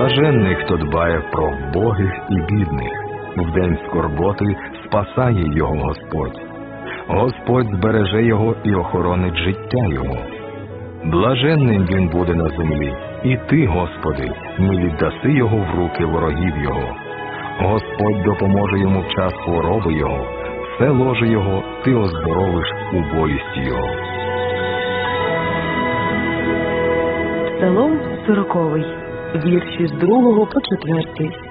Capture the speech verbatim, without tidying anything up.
Блаженний, хто дбає про вбогих і бідних, в день скорботи спасає його Господь. Господь збереже його і охоронить життя його. Блаженним він буде на землі, і ти, Господи, не віддаси його в руки ворогів його. Господь допоможе йому в час хвороби його, все ложе його ти оздоровиш у болісті його. Псалом сороковий, вірші з другого по четвертий.